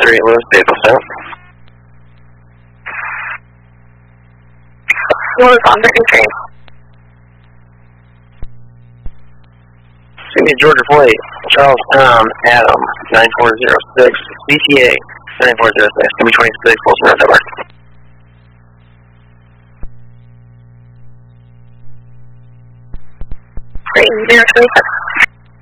3 Lewis, vehicle south. Lewis on 33. Excuse me, Georgia Fleet, Charles Tom, Adam, 9406, BTA, 9406, give me 26, full surrender number. Great, 03.